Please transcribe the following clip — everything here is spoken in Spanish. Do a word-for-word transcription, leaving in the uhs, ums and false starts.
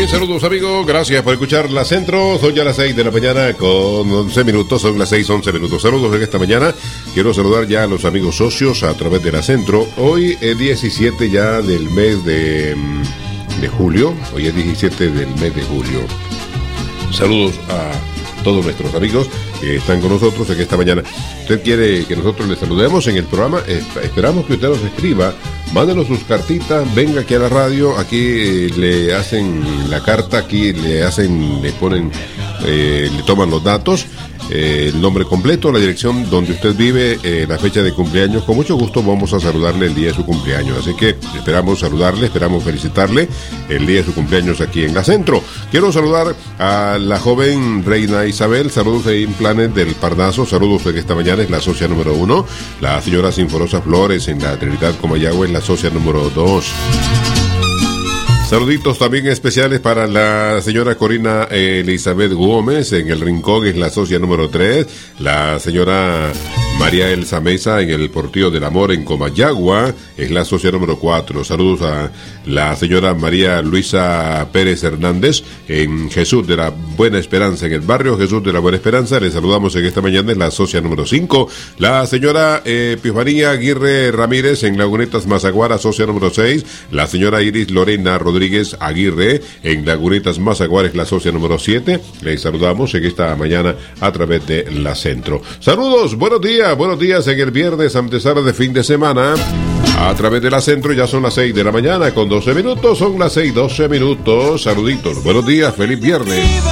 Bien, saludos amigos, gracias por escuchar La Centro. Son ya las seis de la mañana con once minutos, son las seis, once minutos. Saludos en esta mañana. Quiero saludar ya a los amigos socios a través de La Centro. Hoy es diecisiete ya del mes de, de julio. Hoy es diecisiete del mes de julio. Saludos a todos nuestros amigos que están con nosotros en esta mañana. Usted quiere que nosotros le saludemos en el programa, eh, esperamos que usted nos escriba, mándenos sus cartitas, venga aquí a la radio, aquí eh, le hacen la carta, aquí le hacen, le ponen, eh, le toman los datos, eh, el nombre completo, la dirección donde usted vive, eh, la fecha de cumpleaños. Con mucho gusto vamos a saludarle el día de su cumpleaños, así que esperamos saludarle, esperamos felicitarle el día de su cumpleaños aquí en La Centro. Quiero saludar a la joven reina Isabel, saludos de Implanes del Parnaso, saludos en esta mañana, es la socia número uno, la señora Sinforosa Flores en la Trinidad Comayagua es la socia número dos. Saluditos también especiales para la señora Corina eh, Elizabeth Gómez en el Rincón, es la socia número tres. La señora María Elsa Mesa en el Portillo del Amor en Comayagua es la socia número cuatro. Saludos a la señora María Luisa Pérez Hernández en Jesús de la Buena Esperanza, en el barrio Jesús de la Buena Esperanza. Le saludamos en esta mañana, es la socia número cinco. La señora eh, Epifanía Aguirre Ramírez en Lagunitas Mazaguara, socia número seis. La señora Iris Lorena Rodríguez Aguirre en Lagunitas Mazaguara es la socia número siete. Les saludamos en esta mañana a través de La Centro. Saludos, buenos días, buenos días en el viernes antesala de fin de semana. A través de La Centro ya son las seis de la mañana con doce minutos, son las seis, doce minutos. Saluditos, buenos días, feliz viernes.